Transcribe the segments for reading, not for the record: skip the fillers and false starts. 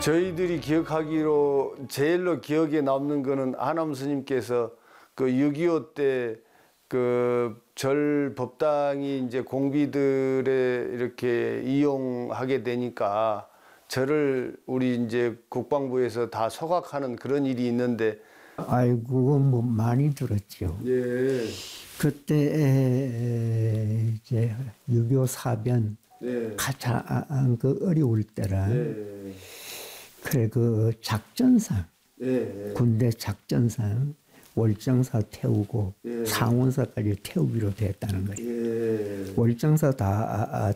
저희들이 기억하기로 제일로 기억에 남는 거는 하남 스님께서 그 6.25 때 그 절 법당이 이제 공비들에 이렇게 이용하게 되니까 절을 우리 이제 국방부에서 다 소각하는 그런 일이 있는데. 아이고, 뭐 많이 들었죠. 예. 그때 이제 6.25 사변 예. 가장 그 어려울 때라. 예. 그래 그 작전상 예. 군대 작전상 월정사 태우고 예. 상원사까지 태우기로 됐다는 거예요. 예. 월정사 다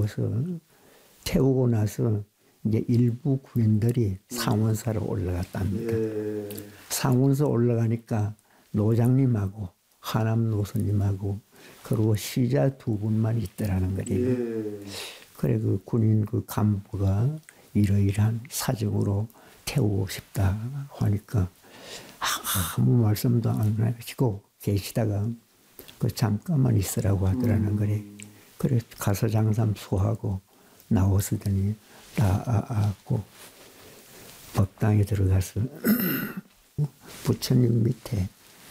태우고 나서 이제 일부 군인들이 상원사로 올라갔답니다. 예. 상원사 올라가니까 노장님하고 하남 노선님하고 그리고 시자 두 분만 있더라는 거예요. 예. 그래 그 군인 그 간부가 이러이러한 사정으로 태우고 싶다 하니까 아무 말씀도 안 하시고 계시다가 그 잠깐만 있으라고 하더라는 거래. 그래 가서 장삼 수하고 나오시더니 나고 법당에 들어가서 부처님 밑에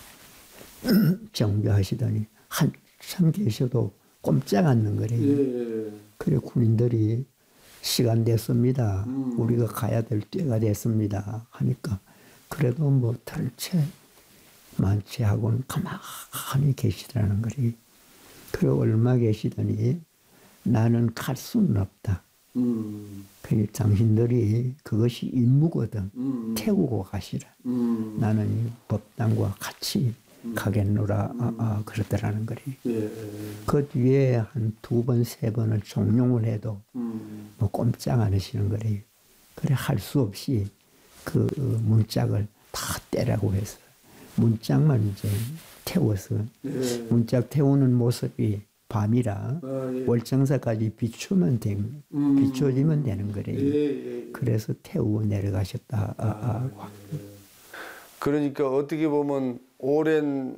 정교하시더니 한참 계셔도 꼼짝 않는 거래. 예. 그래 군인들이 시간 됐습니다. 우리가 가야 될 때가 됐습니다. 하니까 그래도 뭐 털채 만취하고는 가만히 계시더라는 거리. 그래 얼마 계시더니 나는 갈 수는 없다. 그러니 당신들이 그것이 임무거든. 태우고 가시라. 나는 이 법당과 같이 가겠노라 그러더라는 거리. 예. 그 뒤에 한 두 번, 세 번을 종용을 해도 뭐 꼼짝 안 하시는 거래. 그래 할 수 없이 그 문짝을 다 떼라고 해서 문짝만 이제 태워서 예. 문짝 태우는 모습이 밤이라 예. 월정사까지 비추지면 되는 거래. 예. 그래서 태우고 내려가셨다. 그러니까 어떻게 보면 오랜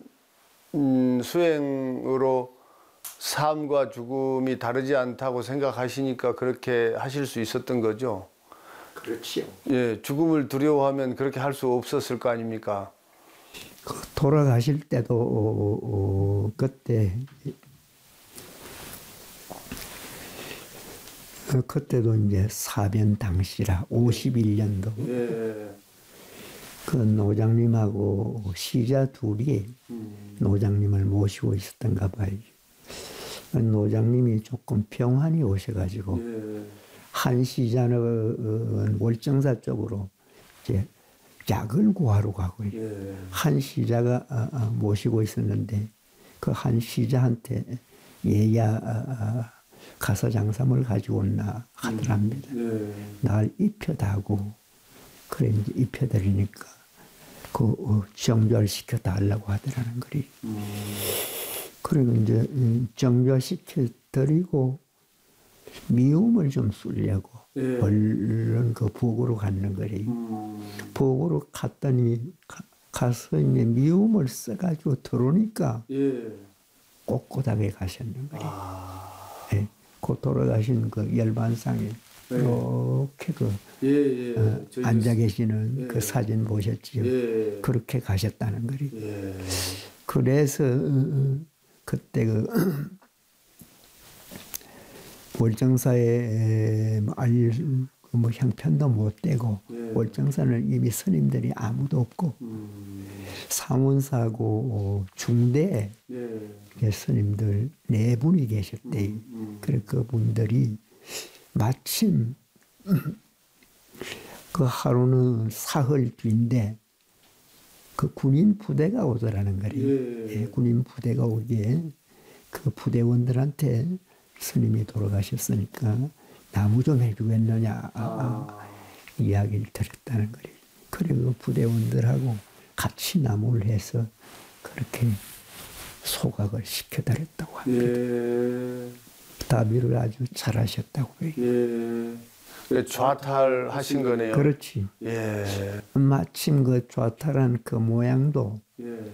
수행으로 삶과 죽음이 다르지 않다고 생각하시니까 그렇게 하실 수 있었던 거죠. 그렇지요. 예, 죽음을 두려워하면 그렇게 할 수 없었을 거 아닙니까? 돌아가실 때도 그때도 이제 사변 당시라 51년도 예. 그 노장님하고 시자 둘이 노장님을 모시고 있었던가 봐요. 노장님이 조금 병환이 오셔가지고 예. 한 시자는 월정사 쪽으로 이제 약을 구하러 가고 예. 한 시자가 모시고 있었는데 그 한 시자한테 얘야 가서 장삼을 가지고 온나 하더랍니다. 예. 날 입혀다고 그래 이제 입혀드리니까 그 정결시켜 달라고 하더라는 거리. 그리고 이제 정결시켜 드리고 미움을 좀 쏠려고 예. 얼른 그 부엌으로 갔는 거리. 부엌으로 갔더니 가서 이제 미움을 써가지고 들어오니까 예. 꼿꼿하게 가셨는 거리. 아. 예. 그 돌아가신 그 열반상에 이렇게 그 예. 앉아 계시는 예. 그 사진 보셨지요. 예. 그렇게 가셨다는 거리. 예. 그래서 그때 그 월정사에 뭐 형편도 못 되고 예. 월정사는 이미 스님들이 아무도 없고 상원사하고 중대에 예. 스님들 네 분이 계셨대. 그래 그분들이 마침 그 하루는 사흘 뒤인데 그 군인 부대가 오더라는 거리. 예. 예, 군인 부대가 오기에 그 부대원들한테 스님이 돌아가셨으니까 나무 좀 해주겠느냐 이야기를 들었다는 거리. 그래 그 부대원들하고 같이 나무를 해서 그렇게 소각을 시켜드렸다고 합니다. 예. 다비를 아주 잘하셨다고 해요. 예. 좌탈하신 거네요. 그렇지. 예. 마침 그 좌탈한 그 모양도 예.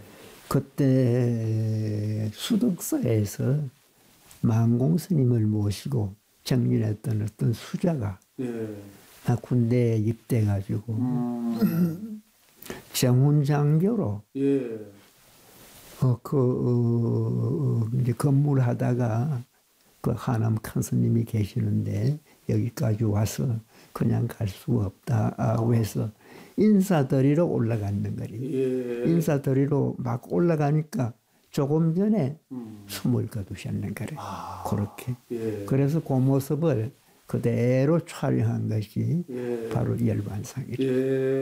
그때 수덕사에서 만공 스님을 모시고 정진했던 어떤 수자가 예. 나 군대에 입대해가지고 정훈장교로 예. 이제 근무를 하다가 그 하남 큰 스님이 계시는데 여기까지 와서 그냥 갈 수가 없다고 해서 인사드리러 올라갔는 거리. 예. 인사드리러 막 올라가니까 조금 전에 숨을 거두셨는 거래. 그렇게. 예. 그래서 그 모습을 그대로 촬영한 것이 예. 바로 열반상이죠. 예.